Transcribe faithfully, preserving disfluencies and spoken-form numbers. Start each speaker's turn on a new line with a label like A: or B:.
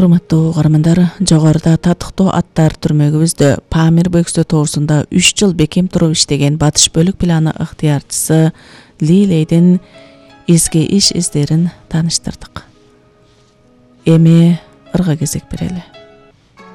A: Урматтуу угармандар, жогоруда татыктуу аттар түрмөгүбүздө Памир бөкстө тоосунда үч жыл бекем туруп иштеген батыш бөлүк планы ыктыярчысы Лилейдин изги иш издерин тааныштырдык. Эми ырга кезек берели.